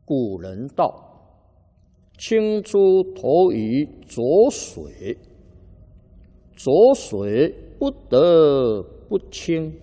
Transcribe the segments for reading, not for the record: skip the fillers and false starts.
古人道：青珠投于浊水，浊水不得不清。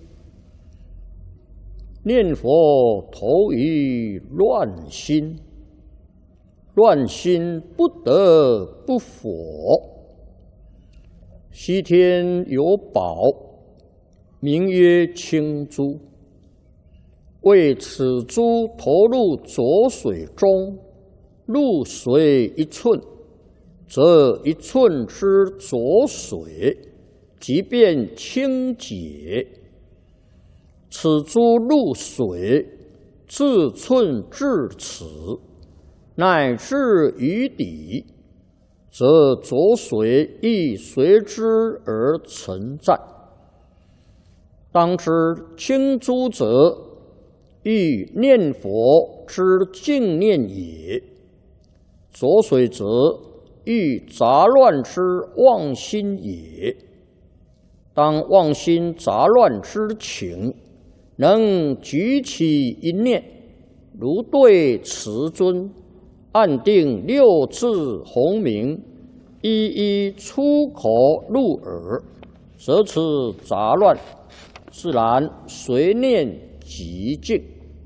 念佛投于乱心，乱心不得不佛。西天有宝，名曰青珠。为此珠投入浊水中，入水1寸，则1寸之浊水即变清洁。此珠入水，自寸至此，乃至于底，则浊水亦随之而存在。当知清珠者，欲念佛之净念也；浊水则，欲杂乱之妄心也。当妄心杂乱之情，能举起一念，如对慈尊，按定6字洪名，一一出口入耳，则此杂乱自然随念即净。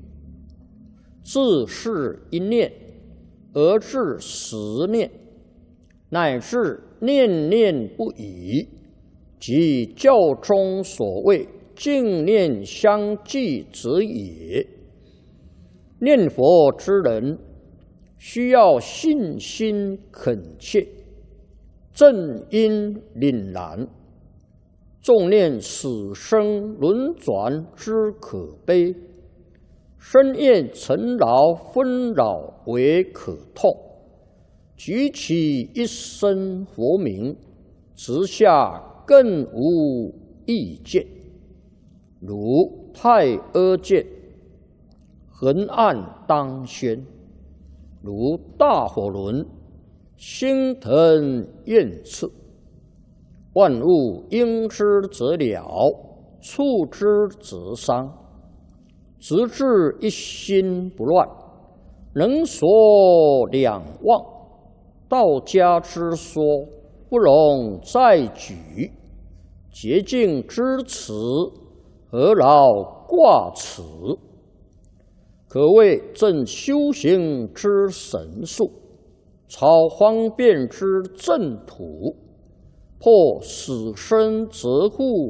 自是一念而至10念，乃至念念不已，即教中所谓净念相继者也。念佛之人，需要信心恳切，正因凛然，重念死生轮转之可悲，深厌尘劳纷扰为可痛，举起一声佛名，直下更无意见。如太阿戒，横按当宣；如大火轮，心腾焰炽。万物应之则了，触之则伤。直至一心不乱，能所两忘。道家之说，不容再举。洁净之词，何劳挂齿？可谓正修行之神术，超方便之正途，破死生则护